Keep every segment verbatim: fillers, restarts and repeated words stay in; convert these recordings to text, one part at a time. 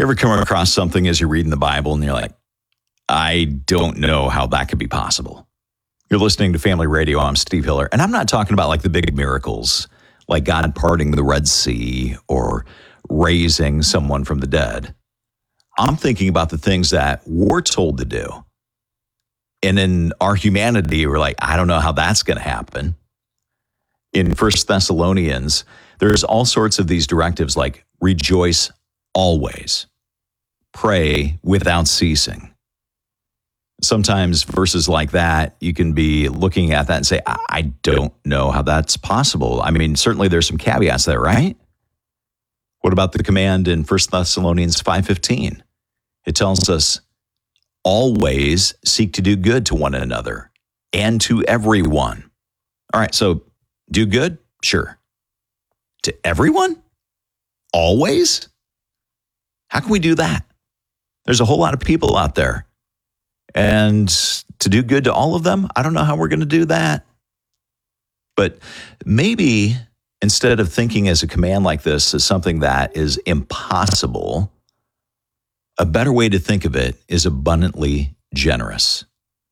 You ever come across something as you're reading the Bible and you're like, I don't know how that could be possible? You're listening to Family Radio. I'm Steve Hiller, and I'm not talking about like the big miracles, like God parting the Red Sea or raising someone from the dead. I'm thinking about the things that we're told to do. And in our humanity, we're like, I don't know how that's going to happen. In First Thessalonians, there's all sorts of these directives like rejoice always, pray without ceasing. Sometimes verses like that, you can be looking at that and say, I don't know how that's possible. I mean, certainly there's some caveats there, right? What about the command in First Thessalonians five fifteen? It tells us, always seek to do good to one another and to everyone. All right, so do good? Sure. To everyone? Always? How can we do that? There's a whole lot of people out there. And to do good to all of them, I don't know how we're going to do that. But maybe instead of thinking as a command like this as something that is impossible, a better way to think of it is abundantly generous.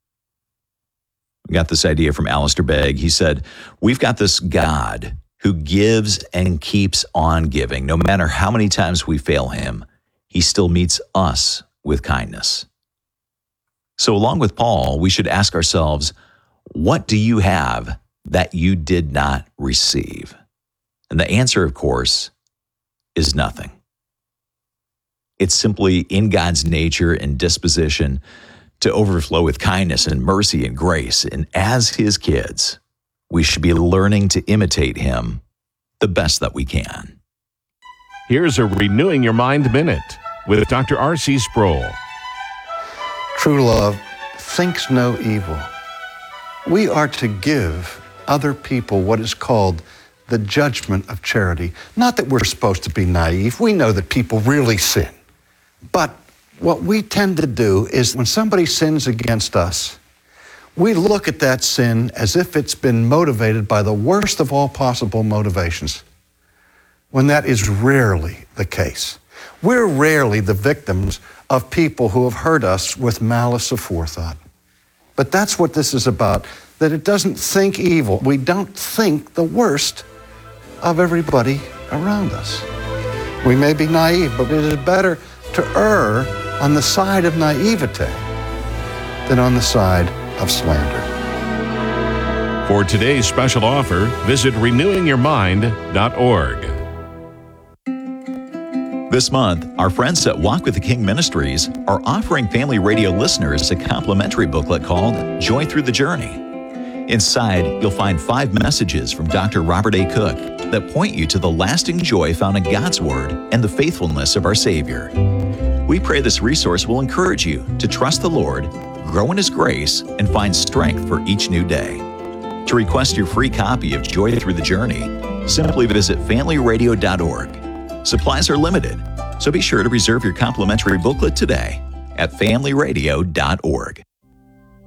We got this idea from Alistair Begg. He said, we've got this God who gives and keeps on giving. No matter how many times we fail him, he still meets us with kindness. So along with Paul, we should ask ourselves, what do you have that you did not receive? And the answer, of course, is nothing. It's simply in God's nature and disposition to overflow with kindness and mercy and grace. And as his kids, we should be learning to imitate him the best that we can. Here's a Renewing Your Mind Minute with Doctor R C Sproul. True love thinks no evil. We are to give other people what is called the judgment of charity. Not that we're supposed to be naive. We know that people really sin. But what we tend to do is when somebody sins against us, we look at that sin as if it's been motivated by the worst of all possible motivations, when that is rarely the case. We're rarely the victims of people who have hurt us with malice aforethought. But that's what this is about, that it doesn't think evil. We don't think the worst of everybody around us. We may be naive, but it is better to err on the side of naivete than on the side of slander. For today's special offer, visit renewing your mind dot org. This month, our friends at Walk with the King Ministries are offering Family Radio listeners a complimentary booklet called Joy Through the Journey. Inside, you'll find five messages from Doctor Robert A. Cook that point you to the lasting joy found in God's Word and the faithfulness of our Savior. We pray this resource will encourage you to trust the Lord, grow in His grace, and find strength for each new day. To request your free copy of Joy Through the Journey, simply visit family radio dot org. Supplies are limited, so be sure to reserve your complimentary booklet today at family radio dot org.